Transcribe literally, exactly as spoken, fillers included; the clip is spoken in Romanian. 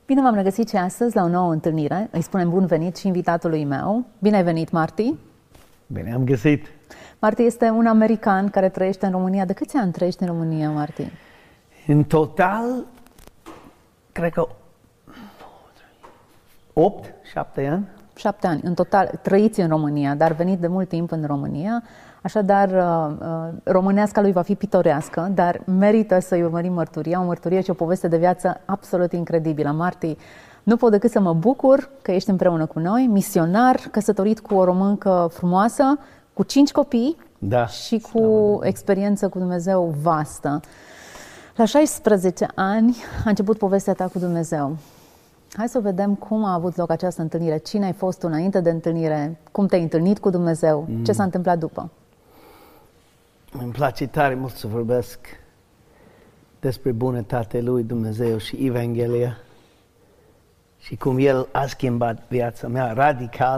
Bine v-am regăsit și astăzi la o nouă întâlnire. Îi spunem bun venit și invitatului meu. Bine ai venit, Marty! Bine am găsit! Marty este un american care trăiește în România. De câți ani trăiești în România, Marty? În total, cred că opt, șapte ani. Șapte ani. În total trăiți în România, dar venit de mult timp în România. Așadar, româneasca lui va fi pitorească, dar merită să-i urmărim mărturia, o mărturie și o poveste de viață absolut incredibilă. Marty, nu pot decât să mă bucur că ești împreună cu noi, misionar, căsătorit cu o româncă frumoasă, cu cinci copii Da. și cu experiență cu Dumnezeu vastă. La șaisprezece ani a început povestea ta cu Dumnezeu. Hai să vedem cum a avut loc această întâlnire. Cine ai fost tu înainte de întâlnire? Cum te-ai întâlnit cu Dumnezeu? Mm. Ce s-a întâmplat după? Îmi place tare mult să vorbesc despre bunătatea lui Dumnezeu și Evanghelia și cum El a schimbat viața mea radical.